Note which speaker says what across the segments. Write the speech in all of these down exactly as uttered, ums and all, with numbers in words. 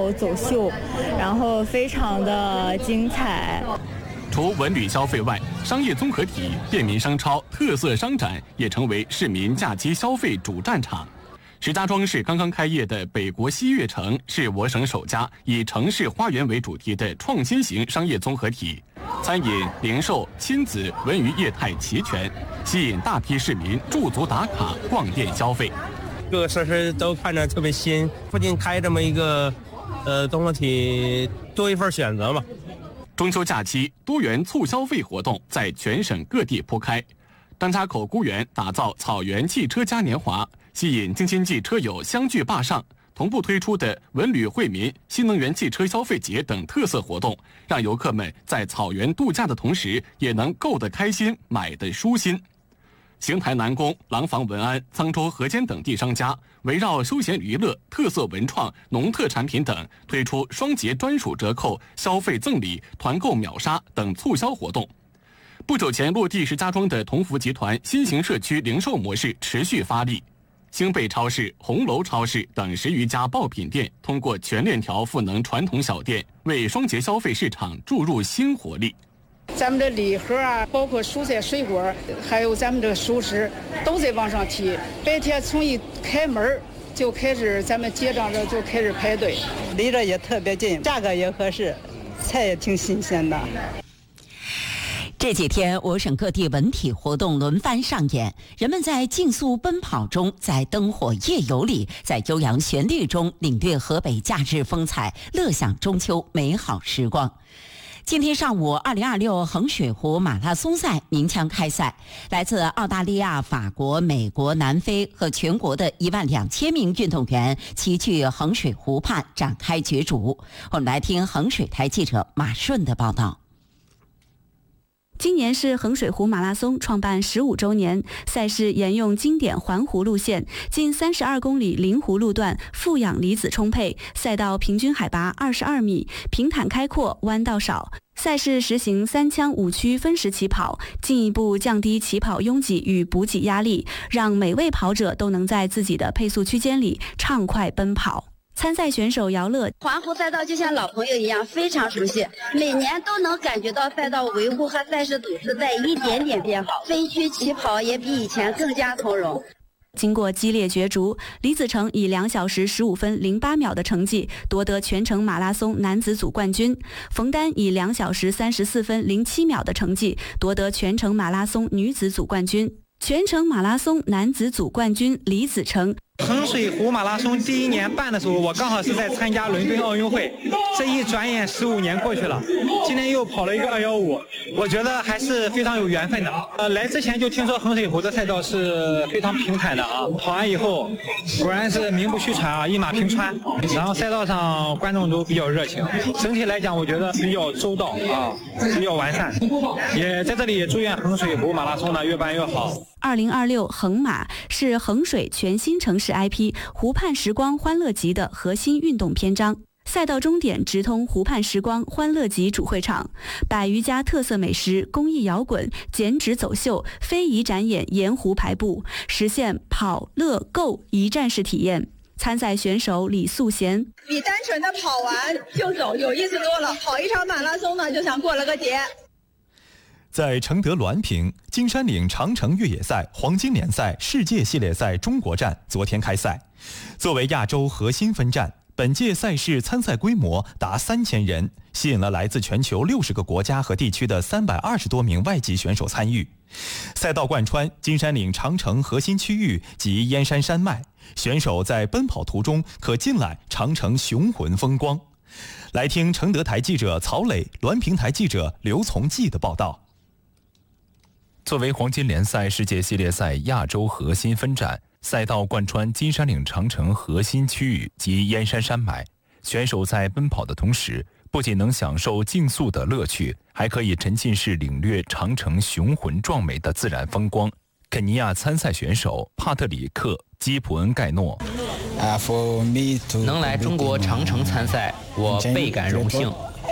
Speaker 1: 走走秀，然后非常的精彩。
Speaker 2: 除文旅消费外，商业综合体、便民商超、特色商展也成为市民假期消费主战场。石家庄市刚刚开业的北国西悦城是我省首家以城市花园为主题的创新型商业综合体，餐饮、零售、亲子、文娱业态齐全，吸引大批市民驻足打卡、逛店消费。
Speaker 3: 各个设施都看着特别新，附近开这么一个呃综合体，多一份选择嘛。
Speaker 2: 中秋假期，多元促消费活动在全省各地铺开。张家口公园打造草原汽车嘉年华，吸引京津冀车友相聚坝上，同步推出的文旅惠民、新能源汽车消费节等特色活动，让游客们在草原度假的同时，也能购得开心，买得舒心。邢台南宫、廊坊文安、沧州河间等地商家围绕休闲娱乐、特色文创、农特产品等，推出双节专属折扣、消费赠礼、团购秒杀等促销活动。不久前落地石家庄的同福集团新型社区零售模式持续发力，兴贝超市、红楼超市等十余家爆品店通过全链条赋能传统小店，为双节消费市场注入新活力。
Speaker 4: 咱们的礼盒啊，包括蔬菜水果，还有咱们这个熟食，都在往上提。白天从一开门就开始，咱们结账的就开始排队，
Speaker 5: 离着也特别近，价格也合适，菜也挺新鲜的。
Speaker 6: 这几天，我省各地文体活动轮番上演，人们在竞速奔跑中，在灯火夜游里，在悠扬旋律中领略河北假日风采，乐享中秋美好时光。今天上午，二零二六衡水湖马拉松赛鸣枪开赛，来自澳大利亚、法国、美国、南非和全国的一万两千名运动员齐聚衡水湖畔展开角逐。我们来听衡水台记者马顺的报道。
Speaker 7: 今年是衡水湖马拉松创办十五周年，赛事沿用经典环湖路线，近三十二公里临湖路段，负氧离子充沛，赛道平均海拔二十二米，平坦开阔，弯道少。赛事实行三枪五区分时起跑，进一步降低起跑拥挤与补给压力，让每位跑者都能在自己的配速区间里畅快奔跑。参赛选手姚乐，
Speaker 8: 环湖赛道就像老朋友一样，非常熟悉，每年都能感觉到赛道维护和赛事组织在一点点变好，分区起跑也比以前更加从容。
Speaker 7: 经过激烈角逐，李子成以两小时十五分零八秒的成绩夺得全程马拉松男子组冠军，冯丹以两小时三十四分零七秒的成绩夺得全程马拉松女子组冠军。全程马拉松男子组冠军李子成。
Speaker 9: 衡水湖马拉松第一年办的时候，我刚好是在参加伦敦奥运会，这一转眼十五年过去了，今年又跑了一个二幺五，我觉得还是非常有缘分的。呃，来之前就听说衡水湖的赛道是非常平坦的啊，跑完以后果然是名不虚传啊，一马平川。然后赛道上观众都比较热情，整体来讲我觉得比较周到啊，比较完善。也在这里祝愿衡水湖马拉松呢越办越好。
Speaker 7: 二零二六衡马是衡水全新城市 I P 湖畔时光欢乐集的核心运动篇章。赛道终点直通湖畔时光欢乐集主会场，百余家特色美食、公益摇滚、剪纸走秀、非遗展演沿湖排布，实现跑乐购一站式体验。参赛选手李素贤，
Speaker 10: 比单纯的跑完就走有意思多了，跑一场马拉松呢就像过了个节。
Speaker 11: 在承德滦平金山岭长城越野赛黄金联赛世界系列赛中国站昨天开赛，作为亚洲核心分站，本届赛事参赛规模达三千人，吸引了来自全球六十个国家和地区的三百二十多名外籍选手参与。赛道贯穿金山岭长城核心区域及燕山山脉，选手在奔跑途中可尽览长城雄浑风光。来听承德台记者曹磊、滦平台记者刘从记的报道。
Speaker 12: 作为黄金联赛世界系列赛亚洲核心分站，赛道贯穿金山岭长城核心区域及燕山山脉，选手在奔跑的同时，不仅能享受竞速的乐趣，还可以沉浸式领略长城雄浑壮美的自然风光。肯尼亚参赛选手帕特里克·基普恩盖诺，
Speaker 13: 能来中国长城参赛，我倍感荣幸。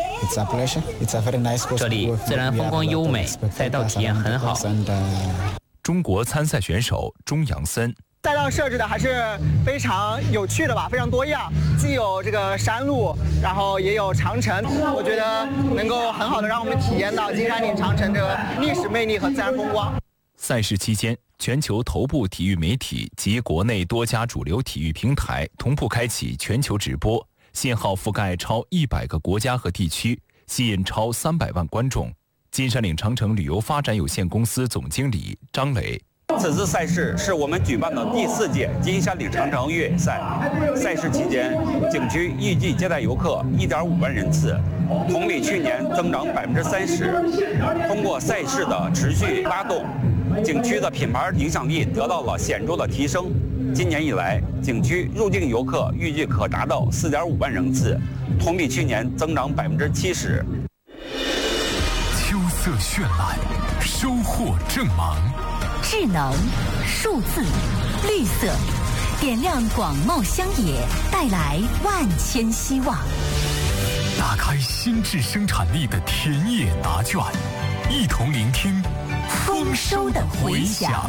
Speaker 13: 这里自然风光优美，赛道体验很好。
Speaker 12: 中国参赛选手钟杨森，
Speaker 14: 赛道设置的还是非常有趣的吧，非常多样，既有这个山路，然后也有长城，我觉得能够很好的让我们体验到金山岭长城这个历史魅力和自然风光。
Speaker 12: 赛事期间，全球头部体育媒体及国内多家主流体育平台同步开启全球直播，信号覆盖超一百个国家和地区，吸引超三百万观众。金山岭长城旅游发展有限公司总经理张磊。
Speaker 15: 此次赛事是我们举办的第四届金山岭长城越野赛。赛事期间，景区预计接待游客一点五万人次，同比去年增长百分之三十。通过赛事的持续拉动，景区的品牌影响力得到了显著的提升。今年以来，景区入境游客预计可达到四点五万人次，同比去年增长百分之七十。
Speaker 16: 秋色绚烂，收获正芒。
Speaker 17: 智能、数字、绿色，点亮广袤乡野，带来万千希望。
Speaker 16: 打开新质生产力的田野答卷，一同聆听丰收的回响。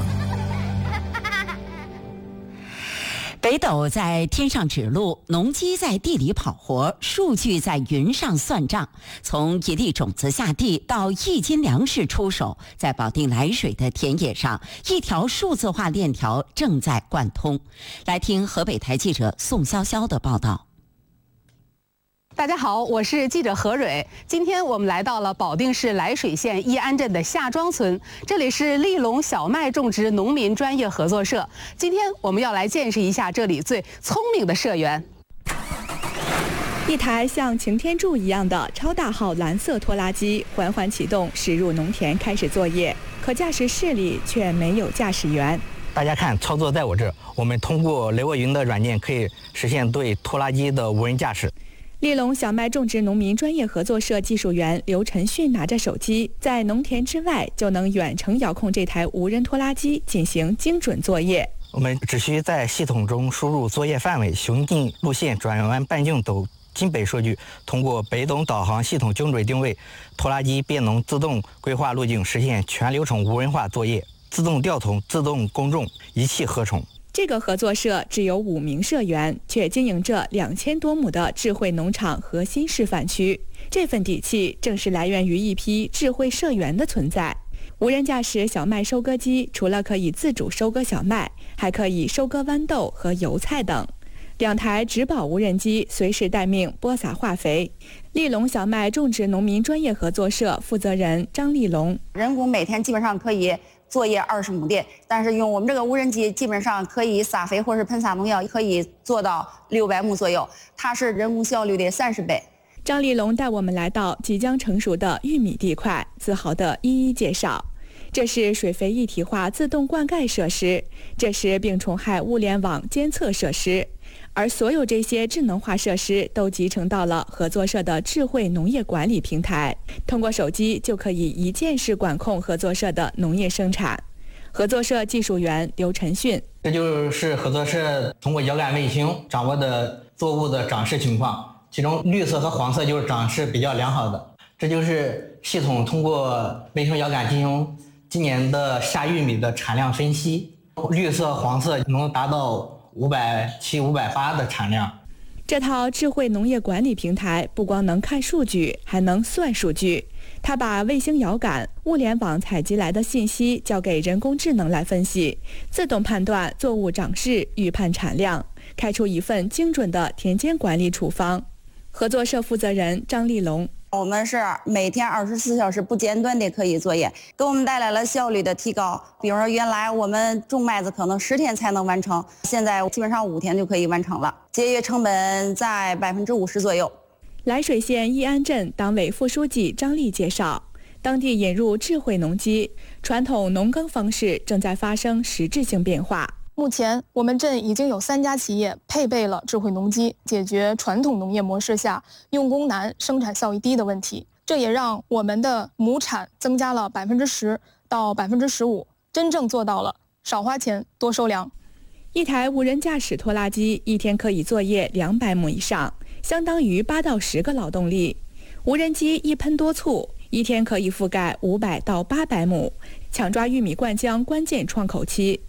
Speaker 6: 北斗在天上指路，农机在地里跑活，数据在云上算账。从一粒种子下地到一斤粮食出手，在保定涞水的田野上，一条数字化链条正在贯通。来听河北台记者宋潇潇的报道。
Speaker 18: 大家好，我是记者何蕊。今天我们来到了保定市涞水县义安镇的夏庄村，这里是利隆小麦种植农民专业合作社。今天我们要来见识一下这里最聪明的社员。
Speaker 1: 一台像擎天柱一样的超大号蓝色拖拉机缓缓启动，驶入农田开始作业，可驾驶室里却没有驾驶员。
Speaker 19: 大家看，操作在我这儿，我们通过雷沃云的软件可以实现对拖拉机的无人驾驶。
Speaker 1: 利隆小麦种植农民专业合作社技术员刘晨迅拿着手机，在农田之外就能远程遥控这台无人拖拉机进行精准作业。
Speaker 19: 我们只需在系统中输入作业范围、行进路线、转弯半径等基本数据，通过北斗导航系统精准定位，拖拉机便能自动规划路径，实现全流程无人化作业，自动掉头、自动耕种，一气呵成。
Speaker 1: 这个合作社只有五名社员，却经营着两千多亩的智慧农场核心示范区。这份底气正是来源于一批智慧社员的存在。无人驾驶小麦收割机除了可以自主收割小麦，还可以收割豌豆和油菜等。两台植保无人机随时待命播撒化肥。利隆小麦种植农民专业合作社负责人张立龙：
Speaker 20: 人工每天基本上可以作业二十亩地，但是用我们这个无人机，基本上可以撒肥或是喷洒农药，可以做到六百亩左右，它是人工效率的三十倍。
Speaker 1: 张立龙带我们来到即将成熟的玉米地块，自豪地一一介绍。这是水肥一体化自动灌溉设施，这是病虫害物联网监测设施，而所有这些智能化设施都集成到了合作社的智慧农业管理平台，通过手机就可以一键式管控合作社的农业生产。合作社技术员刘晨迅：
Speaker 19: 这就是合作社通过遥感卫星掌握的作物的长势情况，其中绿色和黄色就是长势比较良好的。这就是系统通过卫星遥感进行今年的夏玉米的产量分析，绿色、黄色能达到五百七、五百八的产量。
Speaker 1: 这套智慧农业管理平台不光能看数据，还能算数据。它把卫星遥感、物联网采集来的信息交给人工智能来分析，自动判断作物长势，预判产量，开出一份精准的田间管理处方。合作社负责人张立龙：
Speaker 20: 我们是每天二十四小时不间断的可以作业，给我们带来了效率的提高。比如说原来我们种麦子可能十天才能完成，现在基本上五天就可以完成了，节约成本在百分之五十左右。
Speaker 1: 涞水县义安镇党委副书记张丽介绍，当地引入智慧农机，传统农耕方式正在发生实质性变化。
Speaker 21: 目前，我们镇已经有三家企业配备了智慧农机，解决传统农业模式下用工难、生产效益低的问题。这也让我们的亩产增加了百分之十到百分之十五，真正做到了少花钱多收粮。
Speaker 1: 一台无人驾驶拖拉机一天可以作业两百亩以上，相当于八到十个劳动力。无人机一喷多簇，一天可以覆盖五百到八百亩，抢抓玉米灌浆关键窗口期。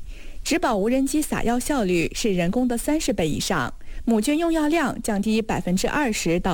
Speaker 1: 植保无人机撒药效率是人工的三十倍以上，母菌用药量降低百分之二十到